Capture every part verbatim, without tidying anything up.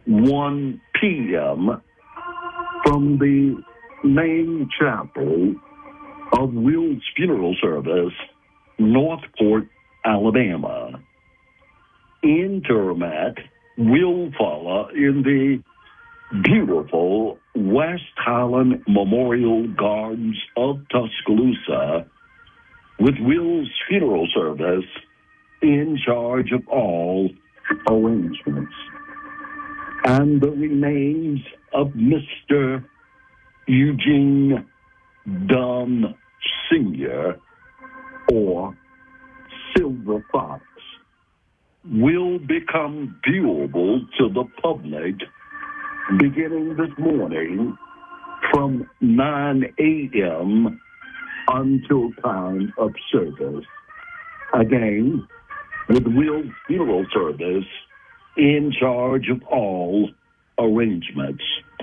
one p.m. from the main chapel of Will's Funeral Service, Northport, Alabama. Interment will follow in the beautiful West Highland Memorial Gardens of Tuscaloosa, with Will's Funeral Service in charge of all arrangements. And the remains of Mister Eugene Dunn Senior, or Silver Fox, will become viewable to the public beginning this morning from nine a.m. until time of service. Again, with Will's Funeral Service in charge of all arrangements.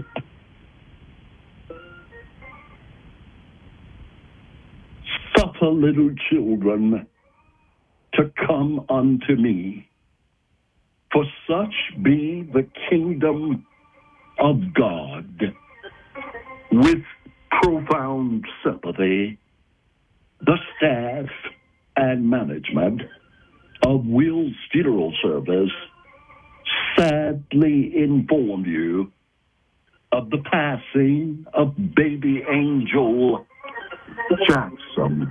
Suffer little children to come unto me, for such be the kingdom of God. With profound sympathy, the staff and management of Will's Funeral Service sadly inform you of the passing of baby Angel Jackson.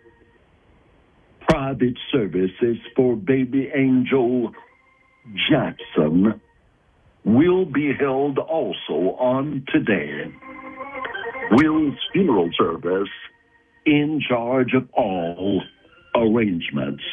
Private services for baby Angel Jackson will be held also on today. Will's Funeral Service in charge of all arrangements.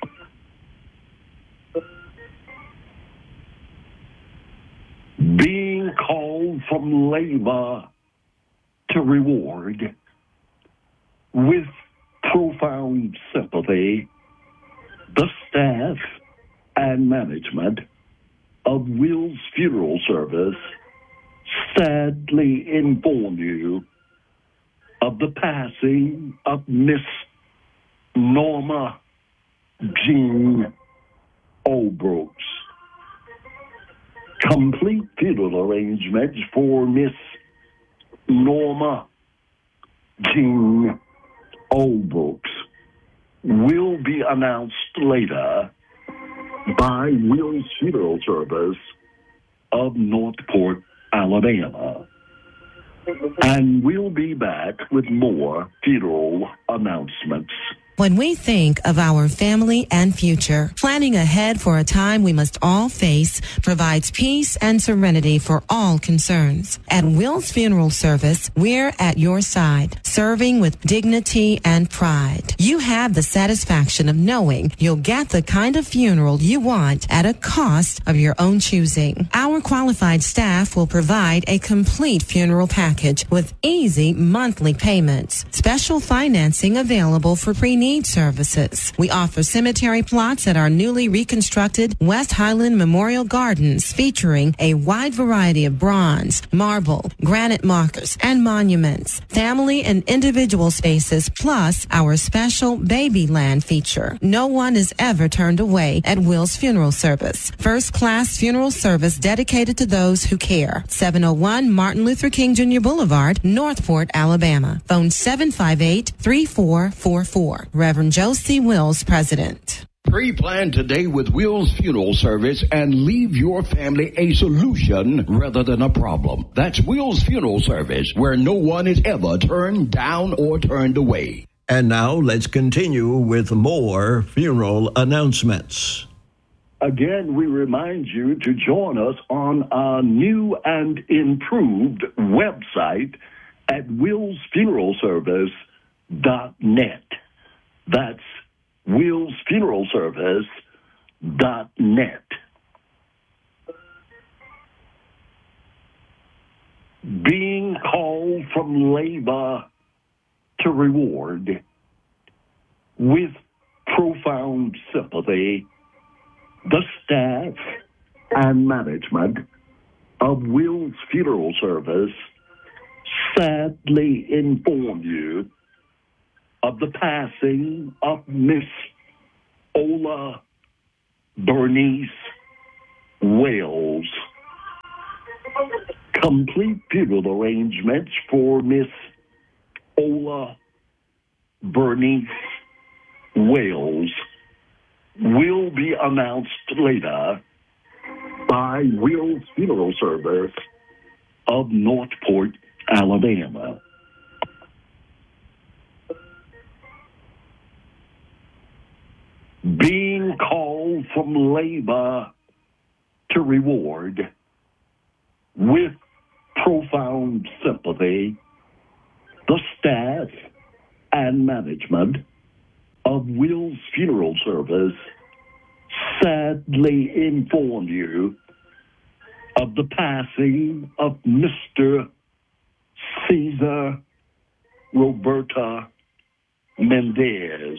Being called from labor to reward, with profound sympathy, the staff and management of Will's Funeral Service sadly inform you of the passing of Miss Norma Jean Olbrooks. Complete funeral arrangements for Miss Norma Jean Olbrooks will be announced later by Will's Funeral Service of Northport, Alabama. And we'll be back with more funeral announcements. When we think of our family and future, planning ahead for a time we must all face provides peace and serenity for all concerns. At Will's Funeral Service, we're at your side, serving with dignity and pride. You have the satisfaction of knowing you'll get the kind of funeral you want at a cost of your own choosing. Our qualified staff will provide a complete funeral package with easy monthly payments. Special financing available for pre need services. We offer cemetery plots at our newly reconstructed West Highland Memorial Gardens, featuring a wide variety of bronze, marble, granite markers, and monuments, family and individual spaces, plus our special baby land feature. No one is ever turned away at Will's Funeral Service. First class funeral service dedicated to those who care. seven oh one Martin Luther King Junior Boulevard, Northport, Alabama. Phone seven five eight, three four four four. Reverend Joe C. Wills, President. Pre-plan today with Will's Funeral Service and leave your family a solution rather than a problem. That's Will's Funeral Service, where no one is ever turned down or turned away. And now let's continue with more funeral announcements. Again, we remind you to join us on our new and improved website at wills funeral service dot net. That's wills funeral service dot net. Being called from labor to reward, with profound sympathy, the staff and management of Will's Funeral Service sadly inform you of the passing of Miss Ola Bernice Wales. Complete funeral arrangements for Miss Ola Bernice Wales will be announced later by Will's Funeral Service of Northport, Alabama. Being called from labor to reward with profound sympathy, the staff and management of Will's Funeral Service sadly inform you of the passing of Mister Cesar Roberta Mendez.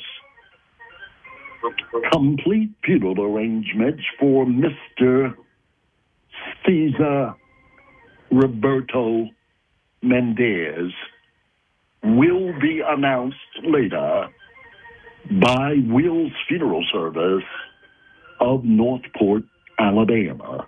Complete funeral arrangements for Mister Cesar Roberto Mendez will be announced later by Will's Funeral Service of Northport, Alabama.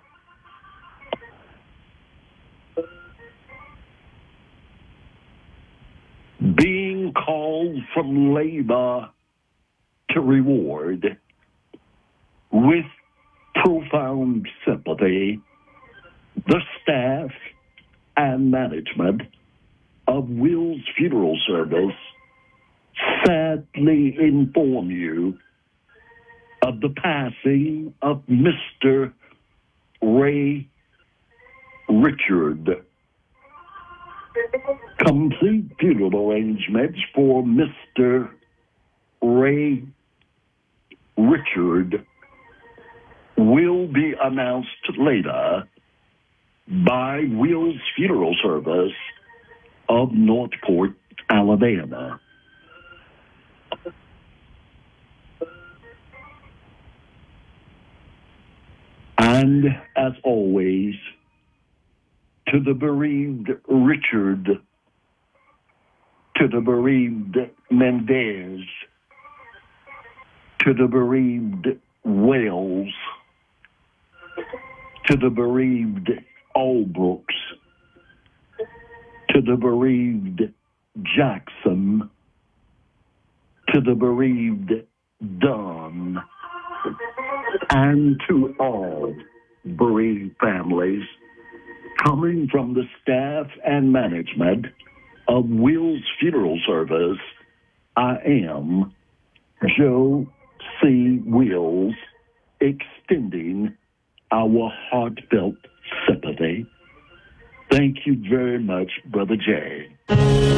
Being called from labor to reward with profound sympathy, the staff and management of Will's Funeral Service sadly inform you of the passing of Mister Ray Richard. Complete funeral arrangements for Mister Ray Richard will be announced later by Will's Funeral Service of Northport, Alabama. And as always, to the bereaved Richard, to the bereaved Mendez, to the bereaved Wales, to the bereaved Allbrooks, to the bereaved Jackson, to the bereaved Dunn, and to all bereaved families, coming from the staff and management of Will's Funeral Service, I am Joe C. Wills, extending our heartfelt sympathy. Thank you very much, Brother Jay.